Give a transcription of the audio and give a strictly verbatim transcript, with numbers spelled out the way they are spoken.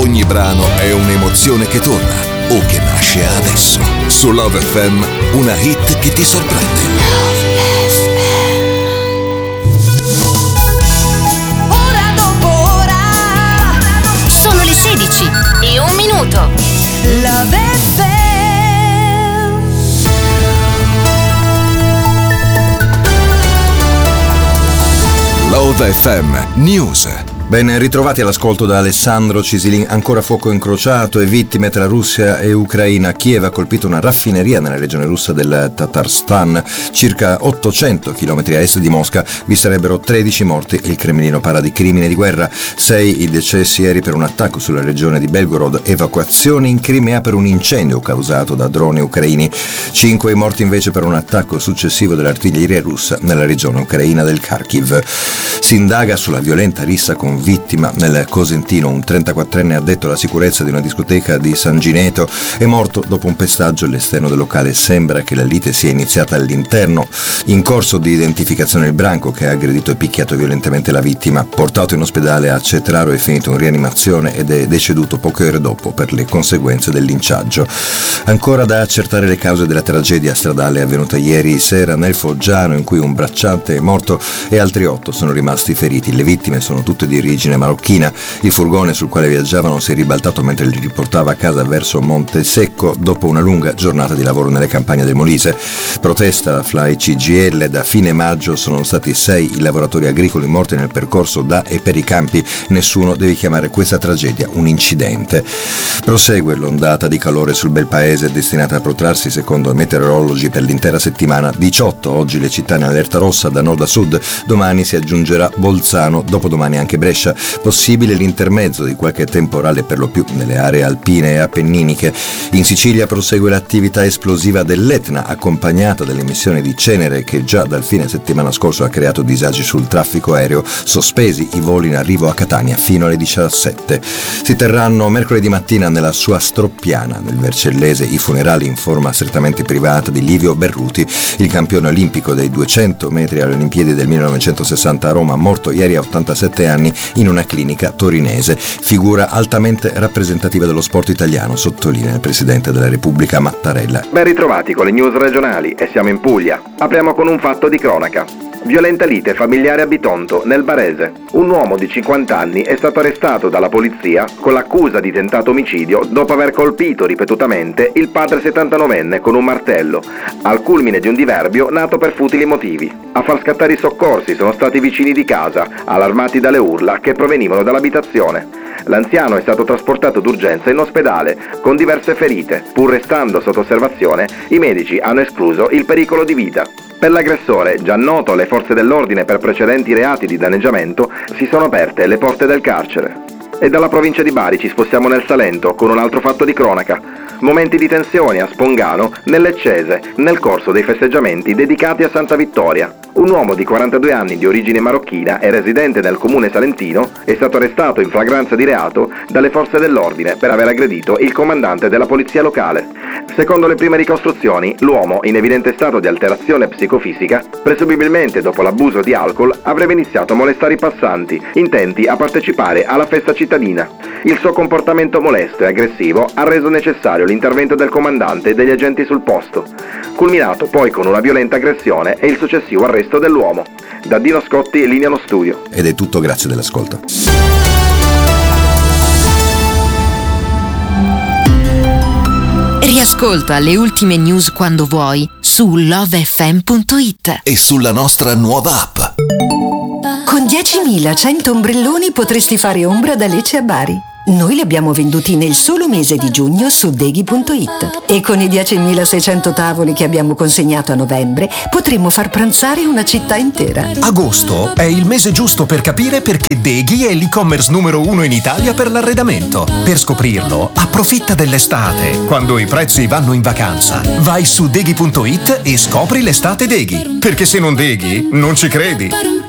Ogni brano è un'emozione che torna o che nasce adesso. Su Love F M, una hit che ti sorprende. Love F M. Ora dopo ora. Sono le sedici e un minuto. Love F M. Love F M News. Ben ritrovati all'ascolto da Alessandro Cisilin. Ancora fuoco incrociato e vittime tra Russia e Ucraina. Kiev ha colpito una raffineria nella regione russa del Tatarstan, circa ottocento chilometri a est di Mosca. Vi sarebbero tredici morti. Il Cremlino parla di crimine di guerra. Sei i decessi ieri per un attacco sulla regione di Belgorod. Evacuazioni in Crimea per un incendio causato da droni ucraini. Cinque i morti invece per un attacco successivo dell'artiglieria russa nella regione ucraina del Kharkiv. Si indaga sulla violenta rissa con vittima nel Cosentino. Un trentaquattrenne addetto alla sicurezza di una discoteca di San Gineto è morto dopo un pestaggio all'esterno del locale. Sembra che la lite sia iniziata all'interno. In corso di identificazione il branco che ha aggredito e picchiato violentemente la vittima. Portato in ospedale a Cetraro, è finito in rianimazione ed è deceduto poche ore dopo per le conseguenze del linciaggio. Ancora da accertare le cause della tragedia stradale avvenuta ieri sera nel Foggiano, in cui un bracciante è morto e altri otto sono rimasti feriti. Le vittime sono tutte di origine marocchina. Il furgone sul quale viaggiavano si è ribaltato mentre li riportava a casa verso Monte Secco dopo una lunga giornata di lavoro nelle campagne del Molise. Protesta Fly C G I L. Da fine maggio sono stati sei i lavoratori agricoli morti nel percorso da e per i campi. Nessuno deve chiamare questa tragedia un incidente. Prosegue l'ondata di calore sul bel paese, destinata a protrarsi secondo i meteorologi per l'intera settimana. diciotto oggi le città in allerta rossa da nord a sud. Domani si aggiungerà Bolzano, dopodomani anche Brescia. Possibile l'intermezzo di qualche temporale per lo più nelle aree alpine e appenniniche. In Sicilia prosegue l'attività esplosiva dell'Etna, accompagnata dall'emissione di cenere che già dal fine settimana scorso ha creato disagi sul traffico aereo. Sospesi i voli in arrivo a Catania fino alle diciassette. Si terranno mercoledì mattina nella sua Stroppiana, nel Vercellese, i funerali in forma strettamente privata di Livio Berruti, il campione olimpico dei duecento metri alle Olimpiadi del millenovecentosessanta a Roma, morto ieri a ottantasette anni in una clinica torinese. Figura altamente rappresentativa dello sport italiano, sottolinea il Presidente della Repubblica Mattarella. Ben ritrovati con le news regionali e siamo in Puglia. Apriamo con un fatto di cronaca. Violenta lite familiare a Bitonto, nel Barese. Un uomo di cinquanta anni è stato arrestato dalla polizia con l'accusa di tentato omicidio dopo aver colpito ripetutamente il padre settantanovenne con un martello, al culmine di un diverbio nato per futili motivi. A far scattare i soccorsi sono stati i vicini di casa, allarmati dalle urla che provenivano dall'abitazione. L'anziano è stato trasportato d'urgenza in ospedale con diverse ferite. Pur restando sotto osservazione, i medici hanno escluso il pericolo di vita. Per l'aggressore, già noto alle forze dell'ordine per precedenti reati di danneggiamento, si sono aperte le porte del carcere. E dalla provincia di Bari ci spostiamo nel Salento con un altro fatto di cronaca. Momenti di tensione a Spongano, nell'Eccese, nel corso dei festeggiamenti dedicati a Santa Vittoria. Un uomo di quarantadue anni di origine marocchina e residente nel comune salentino è stato arrestato in flagranza di reato dalle forze dell'ordine per aver aggredito il comandante della polizia locale. Secondo le prime ricostruzioni, l'uomo, in evidente stato di alterazione psicofisica, presumibilmente dopo l'abuso di alcol, avrebbe iniziato a molestare i passanti, intenti a partecipare alla festa cittadina. Il suo comportamento molesto e aggressivo ha reso necessario l'intervento del comandante e degli agenti sul posto, culminato poi con una violenta aggressione e il successivo arresto dell'uomo. Da Dino Scotti, linea allo studio. Ed è tutto, grazie dell'ascolto. Riascolta le ultime news quando vuoi su love f m punto it e sulla nostra nuova app. Con diecimilacento ombrelloni potresti fare ombra da Lecce a Bari. Noi li abbiamo venduti nel solo mese di giugno su deghi punto it e con i diecimilaseicento tavoli che abbiamo consegnato a novembre potremmo far pranzare una città intera. Agosto è il mese giusto per capire perché Deghi è l'e-commerce numero uno in Italia per l'arredamento. Per scoprirlo, approfitta dell'estate, quando i prezzi vanno in vacanza. Vai su deghi punto it e scopri l'estate Deghi, perché se non deghi, non ci credi.